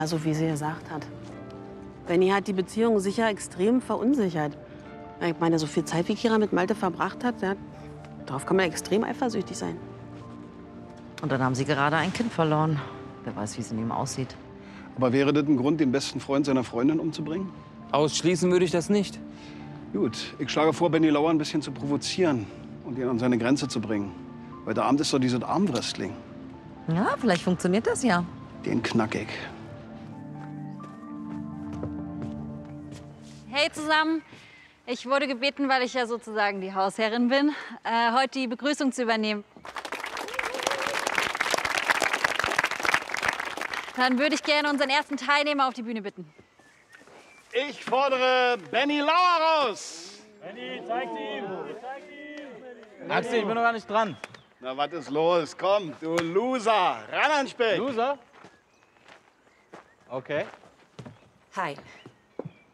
So wie sie gesagt hat. Benny hat die Beziehung sicher extrem verunsichert. Ich meine, so viel Zeit wie Kira mit Malte verbracht hat, darauf kann man extrem eifersüchtig sein. Und dann haben sie gerade ein Kind verloren. Wer weiß, wie es in ihm aussieht. Aber wäre das ein Grund, den besten Freund seiner Freundin umzubringen? Ausschließen würde ich das nicht. Gut, ich schlage vor, Benny Lauer ein bisschen zu provozieren und ihn an seine Grenze zu bringen. Heute Abend ist doch dieses Armwrestling. Ja, vielleicht funktioniert das ja. Den knack ich. Hey zusammen, ich wurde gebeten, weil ich ja sozusagen die Hausherrin bin, heute die Begrüßung zu übernehmen. Dann würde ich gerne unseren ersten Teilnehmer auf die Bühne bitten. Ich fordere Benny Lauer raus. Benny, zeig ihm! Axel, ich bin noch gar nicht dran. Na, was ist los? Komm, du Loser. Ran an Speck. Loser? Okay. Hi,